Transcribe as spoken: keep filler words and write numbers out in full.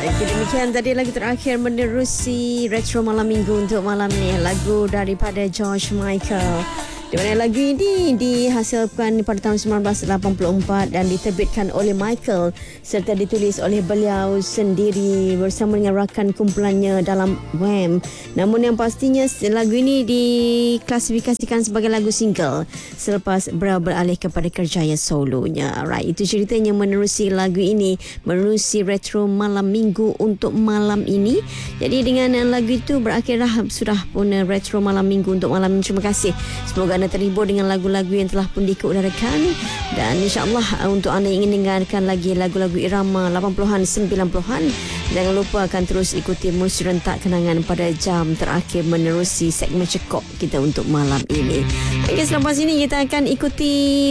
Okey, demikian tadi lagu terakhir menerusi retro malam minggu untuk malam ni. Lagu daripada George Michael. Di mana lagu ini dihasilkan pada tahun sembilan belas lapan puluh empat dan diterbitkan oleh Michael serta ditulis oleh beliau sendiri bersama dengan rakan kumpulannya dalam Wham. Namun yang pastinya lagu ini diklasifikasikan sebagai lagu single selepas beliau beralih kepada kerjaya solonya. Right, itu ceritanya menerusi lagu ini, menerusi retro malam minggu untuk malam ini. Jadi dengan lagu itu berakhirlah sudah pun retro malam minggu untuk malam ini. Terima kasih. Semoga anda terhibur dengan lagu-lagu yang telah pun dikeudarakan dan insya-Allah untuk anda yang ingin dengarkan lagi lagu-lagu irama lapan puluhan sembilan puluhan, jangan lupa akan terus ikuti Muzik Rentak Kenangan pada jam terakhir menerusi segmen cekok kita untuk malam ini. Okey, selepas ini kita akan ikuti